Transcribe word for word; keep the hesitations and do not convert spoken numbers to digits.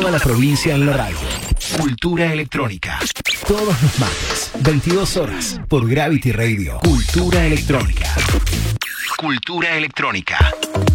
toda la provincia en la radio. Cultura electrónica. Todos los martes, veintidós horas, por Gravity Radio. Cultura electrónica. Cultura electrónica.